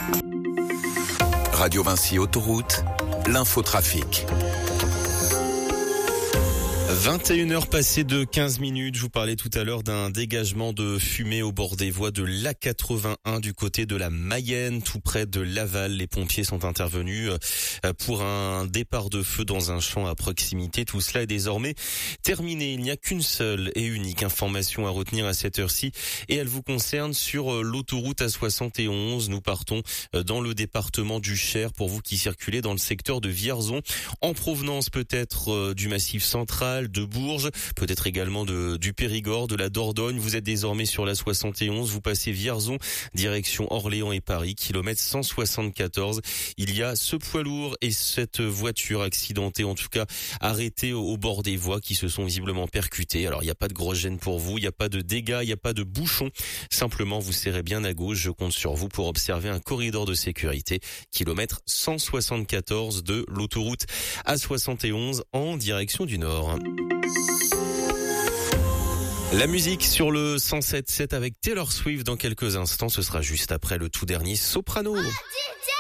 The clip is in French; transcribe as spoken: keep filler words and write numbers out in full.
Radio Vinci Autoroute, l'infotrafic. vingt et une heures passées de quinze minutes. Je vous parlais tout à l'heure d'un dégagement de fumée au bord des voies de l'A quatre-vingt-un du côté de la Mayenne, tout près de Laval. Les pompiers sont intervenus pour un départ de feu dans un champ à proximité. Tout cela est désormais terminé. Il n'y a qu'une seule et unique information à retenir à cette heure-ci et elle vous concerne sur l'autoroute A soixante et onze. Nous partons dans le département du Cher pour vous qui circulez dans le secteur de Vierzon, en provenance peut-être du Massif central, de Bourges, peut-être également de, du Périgord, de la Dordogne. Vous êtes désormais sur la soixante et onze, vous passez Vierzon, direction Orléans et Paris, kilomètre cent soixante-quatorze. Il y a ce poids lourd et cette voiture accidentée, en tout cas arrêtée au, au bord des voies, qui se sont visiblement percutées. Alors il n'y a pas de grosse gêne pour vous, il n'y a pas de dégâts, il n'y a pas de bouchons. Simplement vous serrez bien à gauche, je compte sur vous pour observer un corridor de sécurité, kilomètre cent soixante-quatorze de l'autoroute A soixante et onze en direction du nord. La musique sur le cent sept virgule sept avec Taylor Swift dans quelques instants. Ce sera juste après le tout dernier Soprano.